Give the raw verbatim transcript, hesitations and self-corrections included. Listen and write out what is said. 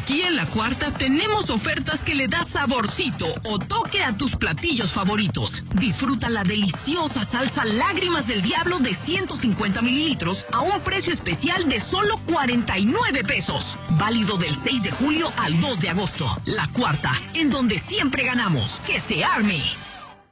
Aquí en La Cuarta tenemos ofertas que le da saborcito o toque a tus platillos favoritos. Disfruta la deliciosa salsa Lágrimas del Diablo de ciento cincuenta mililitros a un precio especial de solo cuarenta y nueve pesos. Válido del seis de julio al dos de agosto. La Cuarta, en donde siempre ganamos. ¡Que se arme!